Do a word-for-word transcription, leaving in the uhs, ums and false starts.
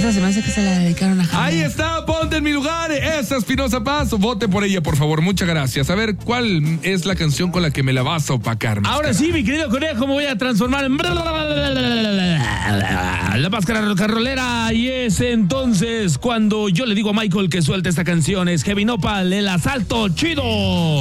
Esa se me hace que se la dedicaron a Javier. Ahí está, ponte en mi lugar. Esa Espinosa Paz. Vote por ella, por favor. Muchas gracias. A ver, ¿cuál es la canción con la que me la vas a opacar? Máscara? Ahora sí, mi querido conejo, me voy a transformar en la máscara carrolera. Y es entonces cuando yo le digo a Michael que suelte esta canción. Es Heavy Nopal, el asalto chido.